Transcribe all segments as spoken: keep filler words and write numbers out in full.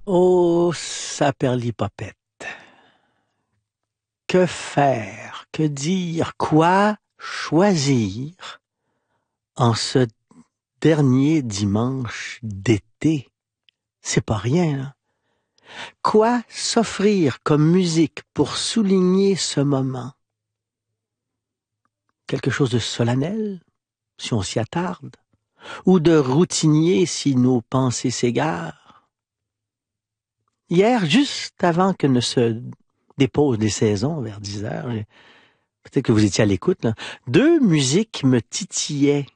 Oh, saperlipopette! Que faire? Que dire? Quoi choisir en ce dernier dimanche d'été? C'est pas rien, là. Quoi s'offrir comme musique pour souligner ce moment? Quelque chose de solennel, si on s'y attarde, ou de routinier si nos pensées s'égarent? Hier, juste avant que ne se déposent les saisons, vers dix heures, peut-être que vous étiez à l'écoute, là, deux musiques me titillaient.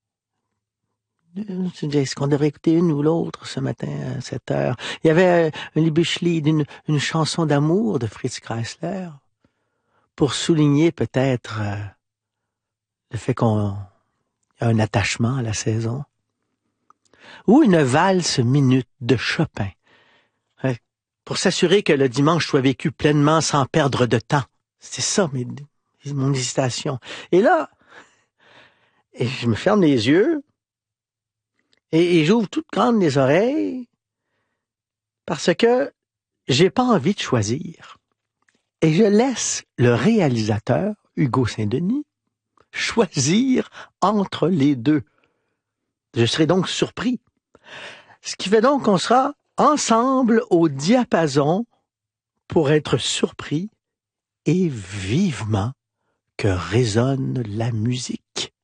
Est-ce qu'on devrait écouter une ou l'autre ce matin à sept heures? Il y avait un Liebeslied, une, une chanson d'amour de Fritz Kreisler, pour souligner peut-être euh, le fait qu'on a un attachement à la saison. Ou une valse minute de Chopin, hein, pour s'assurer que le dimanche soit vécu pleinement sans perdre de temps. C'est ça, mes, mon hésitation. Et là, et je me ferme les yeux, et, et j'ouvre toutes grandes les oreilles, parce que j'ai pas envie de choisir. Et je laisse le réalisateur, Hugo Saint-Denis, choisir entre les deux. Je serai donc surpris. Ce qui fait donc qu'on sera ensemble au diapason pour être surpris et vivement que résonne la musique.